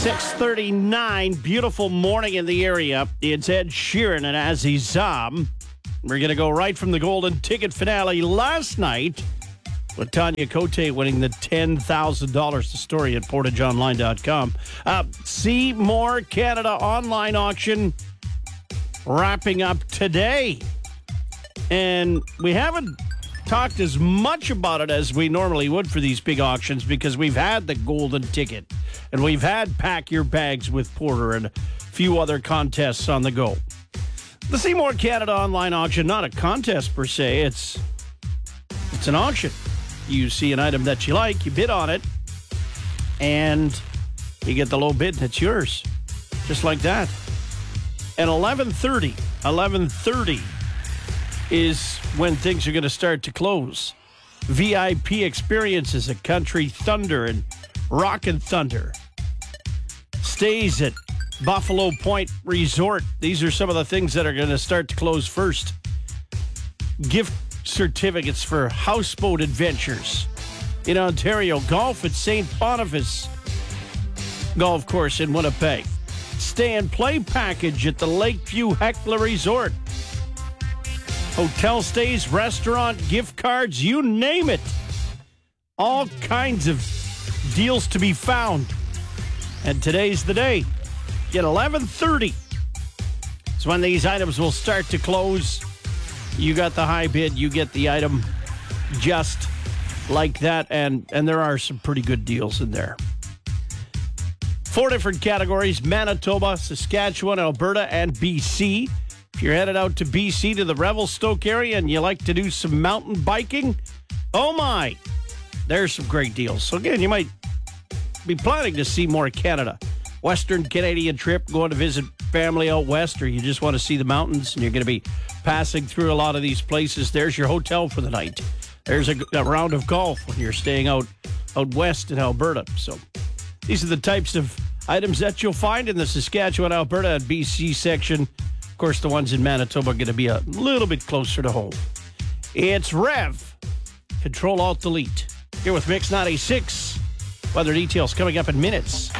6:39, beautiful morning in the area. It's Ed Sheeran and Azizam. We're going to go right from the Golden Ticket finale last night with Tanya Cote winning the $10,000. The story at portageonline.com. Seymour Canada online auction wrapping up today. And we haven't talked as much about it as we normally would for these big auctions because we've had the Golden Ticket and we've had Pack Your Bags with Porter and a few other contests on the go. The Seymour Canada online auction, not a contest per se, it's an auction. You see an item that you like, you bid on it, and you get the low bid and it's yours. Just like that. And 11:30 is when things are going to start to close. VIP experiences at Country Thunder and Rockin' Thunder. Stays at Buffalo Point Resort. These are some of the things that are going to start to close first. Gift certificates for houseboat adventures in Ontario. Golf at St. Boniface Golf Course in Winnipeg. Stay and play package at the Lakeview Heckler Resort. Hotel stays, restaurant, gift cards, you name it. All kinds of deals to be found. And today's the day. At 11:30 is when these items will start to close. You got the high bid, you get the item just like that. And there are some pretty good deals in there. 4 different categories: Manitoba, Saskatchewan, Alberta, and BC. If you're headed out to BC, to the Revelstoke area, and you like to do some mountain biking, oh my, there's some great deals. So again, you might be planning to see more Canada. Western Canadian trip, going to visit family out west, or you just want to see the mountains, and you're going to be passing through a lot of these places. There's your hotel for the night. There's a round of golf when you're staying out west in Alberta. So these are the types of items that you'll find in the Saskatchewan, Alberta, and BC section. Of course, the ones in Manitoba are going to be a little bit closer to home. It's Rev. Control-Alt-Delete. Here with Mix 96. Weather details coming up in minutes.